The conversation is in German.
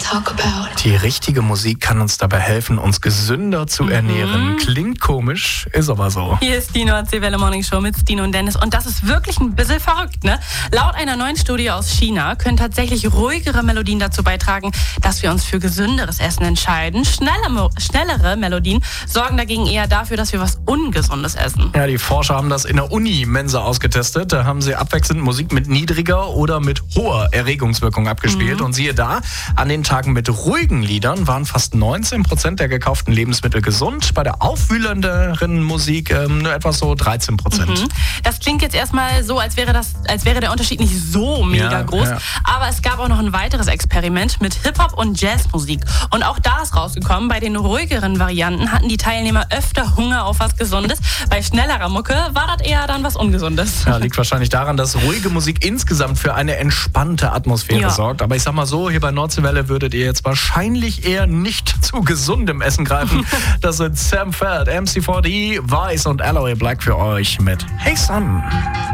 talk about. Die richtige Musik kann uns dabei helfen, uns gesünder zu ernähren. Klingt komisch, ist aber so. Hier ist die Nordsee-Welle Morning Show mit Stino und Dennis. Und das ist wirklich ein bisschen verrückt, ne? Laut einer neuen Studie aus China können tatsächlich ruhigere Melodien dazu beitragen, dass wir uns für gesünderes Essen entscheiden. Schnellere Melodien sorgen dagegen eher dafür, dass wir was Ungesundes essen. Ja, die Forscher haben das in der Uni-Mensa ausgetestet. Da haben sie abwechselnd Musik mit niedriger oder mit hoher Erregungswirkung abgespielt. Und siehe da, an den Tagen mit ruhigen Liedern waren fast 19% der gekauften Lebensmittel gesund. Bei der aufwühlenderen Musik nur etwas so 13%. Das klingt jetzt erstmal so, als wäre der Unterschied nicht so mega groß. Ja. Aber es gab auch noch ein weiteres Experiment mit Hip-Hop und Jazzmusik. Und auch da ist rausgekommen, bei den ruhigeren Varianten hatten die Teilnehmer öfter Hunger auf was Gesundes. Bei schnellerer Mucke war das eher dann was Ungesundes. Ja, liegt wahrscheinlich daran, dass ruhige Musik insgesamt für eine entspannte Atmosphäre sorgt. Aber ich sag mal so, hier bei Nordsee-Welle würdet ihr jetzt wahrscheinlich eher nicht zu gesundem Essen greifen. Das sind Sam Feld, MC4D, Vice und Alloy Black für euch mit Hey Son.